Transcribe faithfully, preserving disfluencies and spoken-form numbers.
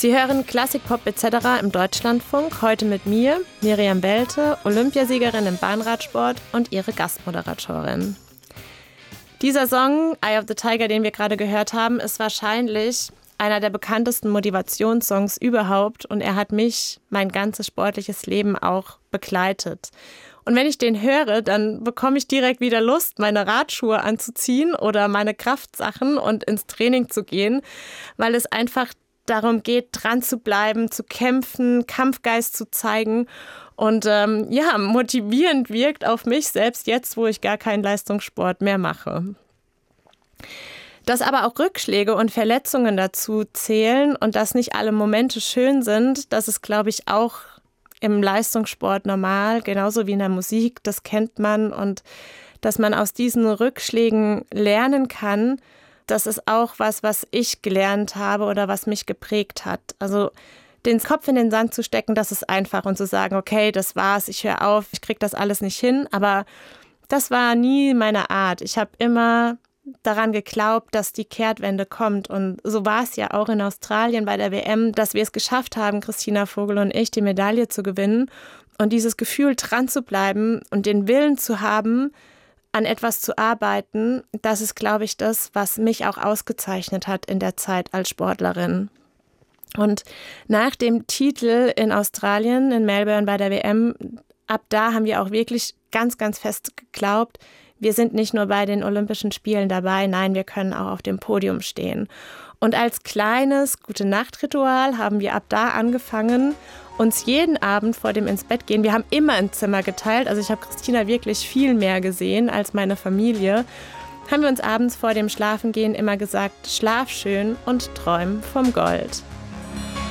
Sie hören Klassikpop et cetera im Deutschlandfunk, heute mit mir, Miriam Welte, Olympiasiegerin im Bahnradsport und ihre Gastmoderatorin. Dieser Song, Eye of the Tiger, den wir gerade gehört haben, ist wahrscheinlich einer der bekanntesten Motivationssongs überhaupt und er hat mich mein ganzes sportliches Leben auch begleitet. Und wenn ich den höre, dann bekomme ich direkt wieder Lust, meine Radschuhe anzuziehen oder meine Kraftsachen und ins Training zu gehen, weil es einfach darum geht, dran zu bleiben, zu kämpfen, Kampfgeist zu zeigen und ähm, ja, motivierend wirkt auf mich selbst jetzt, wo ich gar keinen Leistungssport mehr mache. Dass aber auch Rückschläge und Verletzungen dazu zählen und dass nicht alle Momente schön sind, das ist, glaube ich, auch im Leistungssport normal, genauso wie in der Musik, das kennt man. Und dass man aus diesen Rückschlägen lernen kann, das ist auch was, was ich gelernt habe oder was mich geprägt hat. Also den Kopf in den Sand zu stecken, das ist einfach und zu sagen, okay, das war's, ich höre auf, ich kriege das alles nicht hin. Aber das war nie meine Art. Ich habe immer daran geglaubt, dass die Kehrtwende kommt. Und so war es ja auch in Australien bei der W M, dass wir es geschafft haben, Christina Vogel und ich, die Medaille zu gewinnen. Und dieses Gefühl, dran zu bleiben und den Willen zu haben, an etwas zu arbeiten, das ist, glaube ich, das, was mich auch ausgezeichnet hat in der Zeit als Sportlerin. Und nach dem Titel in Australien, in Melbourne bei der W M, ab da haben wir auch wirklich ganz, ganz fest geglaubt, wir sind nicht nur bei den Olympischen Spielen dabei, nein, wir können auch auf dem Podium stehen. Und als kleines Gute-Nacht-Ritual haben wir ab da angefangen, uns jeden Abend vor dem ins Bett gehen, wir haben immer ein Zimmer geteilt, also ich habe Christina wirklich viel mehr gesehen als meine Familie, haben wir uns abends vor dem Schlafengehen immer gesagt, schlaf schön und träum vom Gold.